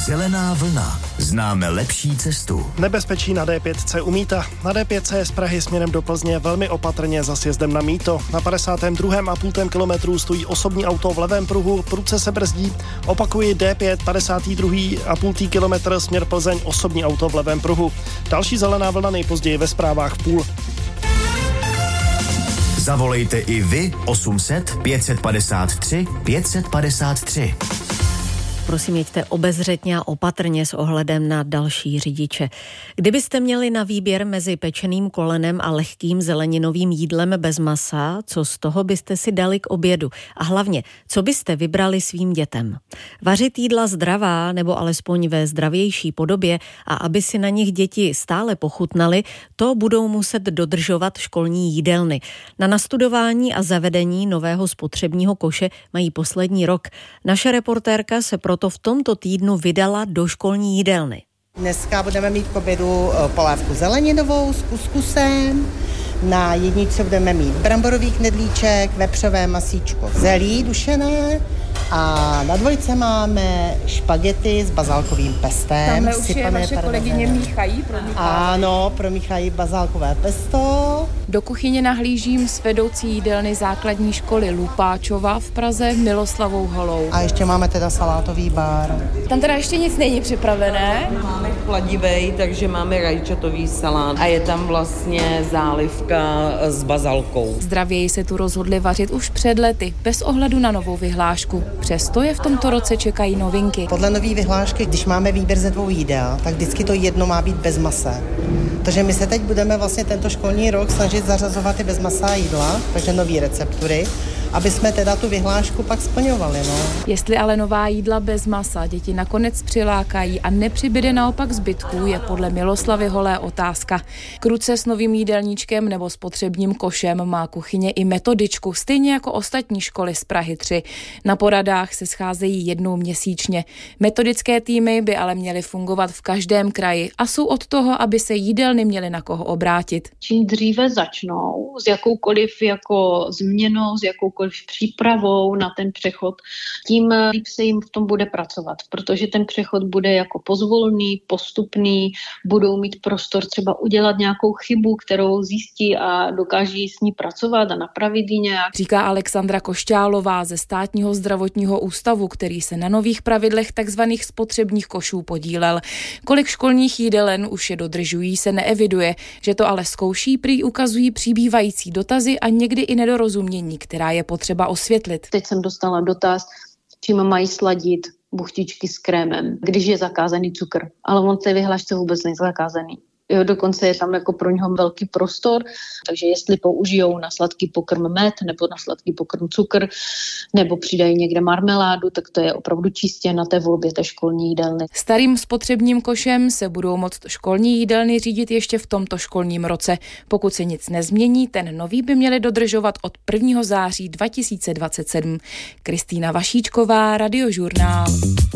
Zelená vlna. Známe lepší cestu. Nebezpečí na D5 u Mýta. Na D5 z Prahy směrem do Plzně velmi opatrně za sjezdem na Mýto. Na 52,5 kilometru stojí osobní auto v levém pruhu, prudce se brzdí. Opakuji D5, 52,5 kilometr směr Plzeň, osobní auto v levém pruhu. Další zelená vlna nejpozději ve zprávách v půl. Zavolejte i vy 800 553 553. Prosím, jeďte obezřetně a opatrně s ohledem na další řidiče. Kdybyste měli na výběr mezi pečeným kolenem a lehkým zeleninovým jídlem bez masa, co z toho byste si dali k obědu? A hlavně, co byste vybrali svým dětem? Vařit jídla zdravá nebo alespoň ve zdravější podobě a aby si na nich děti stále pochutnaly, to budou muset dodržovat školní jídelny. Na nastudování a zavedení nového spotřebního koše mají poslední rok. Naše reportérka se proto v tomto týdnu vydala do školní jídelny. Dneska budeme mít k obědu polévku zeleninovou s kuskusem. Na jedničce budeme mít bramborový knedlíček, vepřové masíčko zelí dušené a na dvojce máme špagety s bazálkovým pestem. Tamhle už je vaše kolegyně míchají. Ano, promíchají bazálkové pesto. Do kuchyně nahlížím s vedoucí jídelny základní školy Lupáčova v Praze Miloslavou Holou. A ještě máme teda salátový bar. Tam teda ještě nic není připravené. Máme chladivej, takže máme rajčatový salát a je tam vlastně zálivka s bazalkou. Zdravěji se tu rozhodli vařit už před lety, bez ohledu na novou vyhlášku. Přesto je v tomto roce čekají novinky. Podle nový vyhlášky, když máme výběr ze 2 jídel, tak vždycky to jedno má být bez masa. Takže my se teď budeme vlastně tento školní rok snažit zařazovat i bezmasá jídla, takže nový receptury, aby jsme teda tu vyhlášku pak splňovali. Jestli ale nová jídla bez masa děti nakonec přilákají a nepřibyde naopak zbytků, je podle Miloslavy Holé otázka. K ruce s novým jídelníčkem nebo spotřebním košem má kuchyně i metodičku, stejně jako ostatní školy z Prahy 3. Na poradách se scházejí jednou měsíčně. Metodické týmy by ale měly fungovat v každém kraji a jsou od toho, aby se jídelny měly na koho obrátit. Čím dříve začnou s jakoukoliv jako změnou, s jakoukoliv přípravou na ten přechod, tím líp se jim v tom bude pracovat, protože ten přechod bude jako pozvolný, postupný, budou mít prostor třeba udělat nějakou chybu, kterou zjistí a dokáží s ní pracovat a napravit ji nějak. Říká Alexandra Košťálová ze Státního zdravotního ústavu, který se na nových pravidlech takzvaných spotřebních košů podílel. Kolik školních jídelen už je dodržují, se neeviduje, že to ale zkouší, prý ukazují přibývající dotazy a někdy i nedorozumění, která je potřeba osvětlit. Teď jsem dostala dotaz, čím mají sladit buchtičky s krémem, když je zakázaný cukr, ale on té vyhlášce vůbec není zakázaný. Jo, dokonce je tam jako pro něho velký prostor, takže jestli použijou na sladký pokrm med nebo na sladký pokrm cukr, nebo přidají někde marmeládu, tak to je opravdu čistě na té volbě té školní jídelny. Starým spotřebním košem se budou moct školní jídelny řídit ještě v tomto školním roce. Pokud se nic nezmění, ten nový by měli dodržovat od 1. září 2027. Kristýna Vašíčková, Radiožurnál.